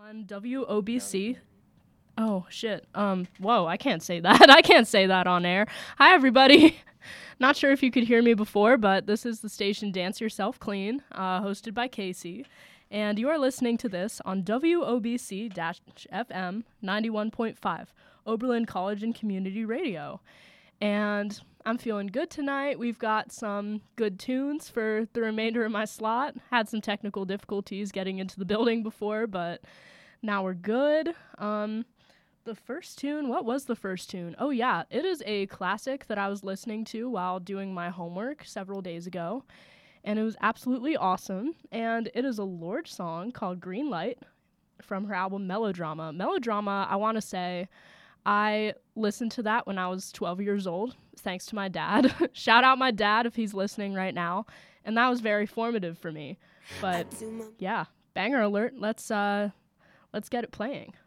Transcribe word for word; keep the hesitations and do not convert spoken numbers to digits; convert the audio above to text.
On W O B C. Oh, shit. Um, whoa, I can't say that. I can't say that on air. Hi, everybody. Not sure if you could hear me before, but this is the station Dance Yourself Clean, uh, hosted by Casey. And you are listening to this on W O B C-F M ninety-one point five, Oberlin College and Community Radio. And I'm feeling good tonight. We've got some good tunes for the remainder of my slot. Had some technical difficulties getting into the building before, but now we're good. Um, the first tune, what was the first tune? Oh yeah, it is a classic that I was listening to while doing my homework several days ago, and it was absolutely awesome. And it is a Lorde song called Green Light from her album Melodrama. Melodrama, I want to say, I listened to that when I was twelve years old, thanks to my dad. Shout out my dad if he's listening right now. And that was very formative for me. But yeah, banger alert. Let's uh let's get it playing.